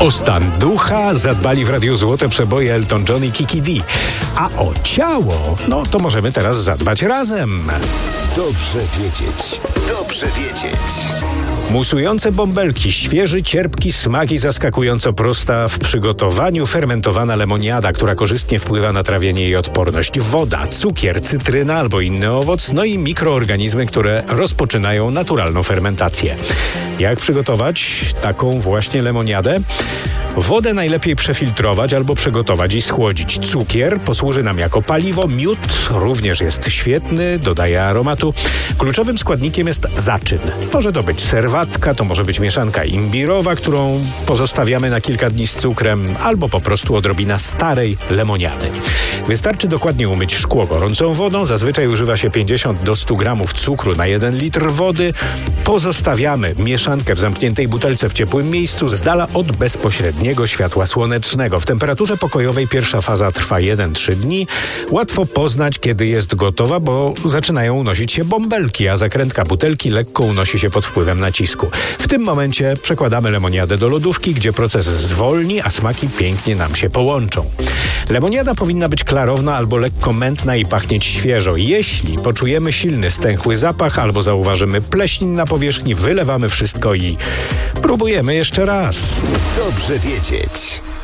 O stan ducha zadbali w Radiu Złote Przeboje Elton John i Kiki D. A o ciało, no to możemy teraz zadbać razem. Dobrze wiedzieć. Dobrze wiedzieć. Musujące bąbelki, świeży, cierpki smak i zaskakująco prosta w przygotowaniu fermentowana lemoniada, która korzystnie wpływa na trawienie i odporność. Woda, cukier, cytryna albo inny owoc, no i mikroorganizmy, które rozpoczynają naturalną fermentację. Jak przygotować taką właśnie lemoniadę? Wodę najlepiej przefiltrować albo przegotować i schłodzić. Cukier posłuży nam jako paliwo, miód również jest świetny, dodaje aromatu. Kluczowym składnikiem jest zaczyn. Może to być serwatka, to może być mieszanka imbirowa, którą pozostawiamy na kilka dni z cukrem, albo po prostu odrobina starej lemoniady. Wystarczy dokładnie umyć szkło gorącą wodą, zazwyczaj używa się 50 do 100 gramów cukru na 1 litr wody. Pozostawiamy mieszankę w zamkniętej butelce w ciepłym miejscu, z dala od bezpośredniego światła słonecznego. W temperaturze pokojowej pierwsza faza trwa 1-3 dni. Łatwo poznać, kiedy jest gotowa, bo zaczynają unosić się bąbelki, a zakrętka butelki lekko unosi się pod wpływem nacisku. W tym momencie przekładamy lemoniadę do lodówki, gdzie proces zwolni, a smaki pięknie nam się połączą. Lemoniada powinna być klarowna albo lekko mętna i pachnieć świeżo. Jeśli poczujemy silny, stęchły zapach albo zauważymy pleśń na powierzchni, wylewamy wszystko i próbujemy jeszcze raz. Dobrze wiedzieć.